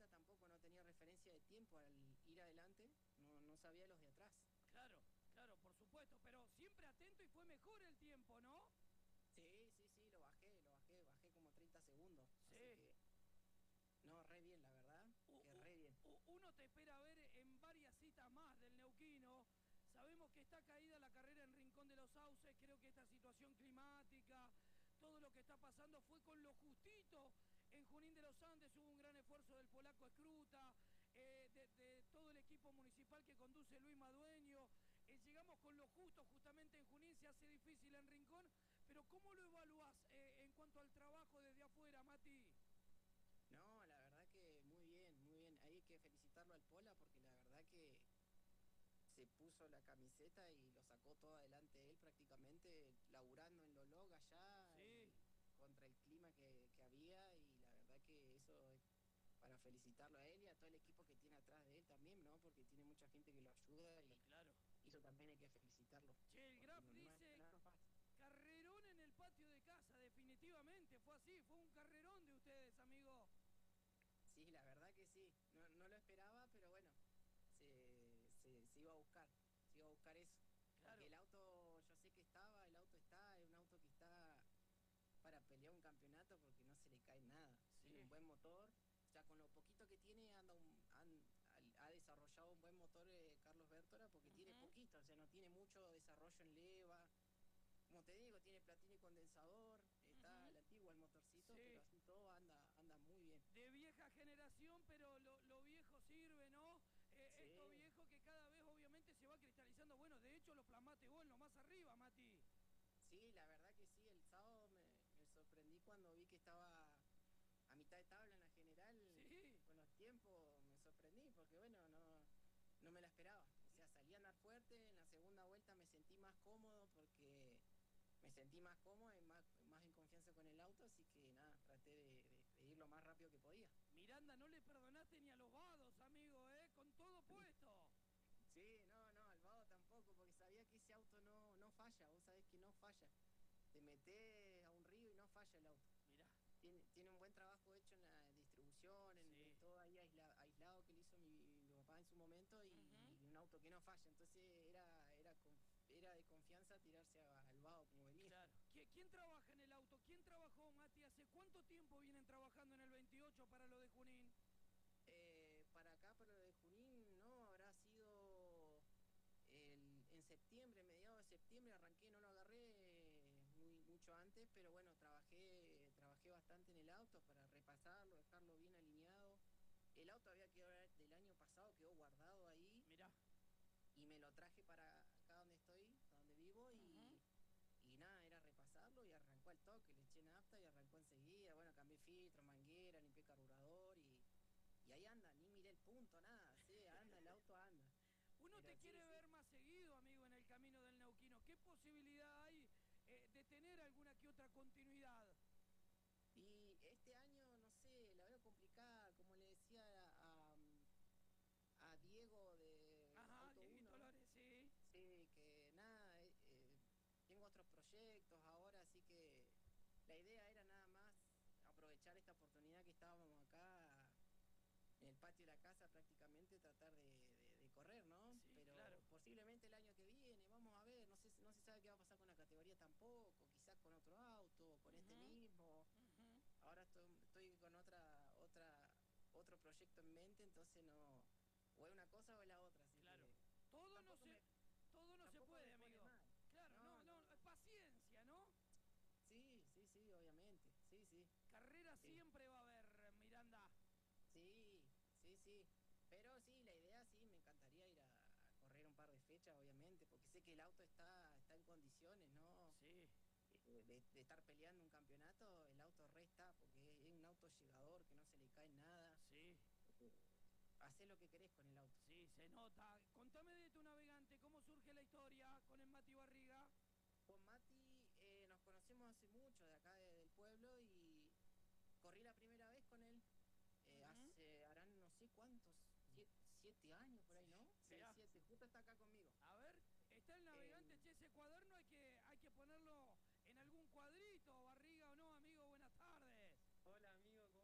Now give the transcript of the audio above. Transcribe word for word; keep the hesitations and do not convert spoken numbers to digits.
pista tampoco no tenía referencia de tiempo al ir adelante, no, no sabía los de atrás. Claro, claro, por supuesto, pero siempre atento y fue mejor el tiempo, ¿no? Sí, sí, sí, lo bajé, lo bajé, bajé como treinta segundos. Sí. Así que, no, re bien, la verdad, U- que u- re bien. u- uno te espera ver en varias citas más del Neuquino. Sabemos que está caída la carrera en Rincón de los Sauces. Creo que esta situación climática, todo lo que está pasando fue con lo justito. En Junín de los Andes hubo un gran esfuerzo del polaco Escruta, eh, de, de todo el equipo municipal que conduce Luis Madueño. Eh, llegamos con lo justo justamente en Junín, se hace difícil en Rincón. Pero ¿cómo lo evaluás eh, en cuanto al trabajo desde afuera, Mati? No, la verdad que muy bien, muy bien. Hay que felicitarlo al Pola porque la verdad que se puso la camiseta y lo sacó todo adelante él prácticamente, laburando en Lolog allá Sí. y contra el clima que, que había, y la verdad que eso es para felicitarlo a él y a todo el equipo que tiene atrás de él también, ¿no? Porque tiene mucha gente que lo ayuda y Claro. eso también hay que felicitarlo. Che, el Porque Graf no, no es dice nada fácil. carrerón en el patio de casa, definitivamente, fue así, fue un carrerón de ustedes, amigo. Sí, la verdad que sí, no, no lo esperaba, pero bueno, se, se, se iba a buscar, se iba a buscar eso. Claro. Porque el auto, yo sé que estaba, el auto está, es un auto que está para pelear un campeonato porque no se le cae nada. Sí. Tiene un buen motor, o sea, con lo poquito que tiene anda un, han- al- ha desarrollado un buen motor eh, Carlos Bertora porque Ujú. tiene poquito, o sea, no tiene mucho desarrollo en leva. Como te digo, tiene platino y condensador, está Ujú. el antiguo el motorcito, Sí. pero así todo anda, anda muy bien. De vieja generación, pero lo, lo viejo sirve, ¿no? Eh, Sí, esto viejo que cada vez obviamente se va cristalizando. Bueno, de hecho lo plasmaste vos en lo más arriba, Mati. sí, la verdad que sí, el sábado me, me sorprendí cuando vi que estaba a mitad de tabla en la general. Sí. Con los tiempos me sorprendí porque bueno, no, no me la esperaba. O sea, salí a andar fuerte, en la segunda vuelta me sentí más cómodo porque me sentí más cómodo y más, más en confianza con el auto, así que nada, traté de, de- de ir lo más rápido que podía. Miranda, no le perdonaste ni a los vados, amigo, ¿eh? Con todo puesto. Sí, no, no, al Vado tampoco, porque sabía que ese auto no, no falla, vos sabés que no falla. Te metés a un río y no falla el auto. Mirá. Tiene, tiene un buen trabajo hecho en la distribución, en, Sí. en todo ahí aisla- aislado que le hizo mi, mi papá en su momento, y, Ujú. y un auto que no falla. Entonces era, era, conf- era de confianza tirarse a- al Vado como venía. Claro. ¿Qui- ¿Quién trabaja en el auto? ¿Quién trabajó, Mati? ¿Hace cuánto tiempo vienen trabajando en el veintiocho para lo de Junín? Eh, para acá, para lo de Junín, no, habrá sido el, en septiembre, mediados de septiembre arranqué, no lo agarré muy mucho antes, pero bueno, trabajé, trabajé bastante en el auto para repasarlo, dejarlo bien alineado. El auto había quedado del año pasado, quedó guardado ahí Mirá. y me lo traje para acá donde estoy, donde vivo, y, y nada, era repasarlo y arrancó al toque, le eché nafta y arrancó enseguida. Bueno, cambié filtro, manguera, limpié carburador y, y ahí anda, ni miré el punto, nada, sí, anda, el auto anda. Uno Pero te sí, quiere sí. ver más seguido, amigo, en el camino del Neuquino. ¿Qué posibilidad hay eh, de tener alguna que otra continuidad? Y este año, no sé, la veo complicada, como le decía a, a Diego de Ajá, Auto Dieguito uno. Lores, sí. Sí, que nada, eh, eh, tengo otros proyectos ahora, así que la idea era nada más aprovechar esta oportunidad que estábamos acá en el patio de la casa prácticamente, tratar de, de- de correr, ¿no? Sí, claro. Pero posiblemente el año que viene, vamos a ver, no sé, no se sabe qué va a pasar con la categoría tampoco, quizás con otro auto, con este Ujú, mismo. ujú. Ahora estoy, estoy con otra, otra, otro proyecto en mente, entonces no, o es una cosa o es la otra, así Claro. que Todo no tampoco se, me, todo no se tampoco puede, me pone amigo. mal. Claro, No, no, no, no, es paciencia, ¿no? sí, sí, sí, obviamente, sí, sí, Carrera eh, siempre va a haber, Miranda. sí, sí, sí, pero sí, la idea sí, me encantaría ir a, a correr un par de fechas, obviamente, porque sé que el auto está, está en condiciones, ¿no? Sí. Eh, De, de estar peleando un campeonato, el auto re está, porque es un auto llegador que no se le cae nada. Sí, Hacé lo que querés con el auto. sí, se nota. Contame de tu navegante, ¿cómo surge la historia con el Mati Barriga? Con Mati eh, nos conocemos hace mucho de acá de- del pueblo y corrí la primera vez con él. Eh, Ujú. hace, harán no sé cuántos, siete, siete años por ahí, ¿no? Seis, Mirá, siete, justo está acá conmigo. a ver, está el navegante, Eh, che, ese cuaderno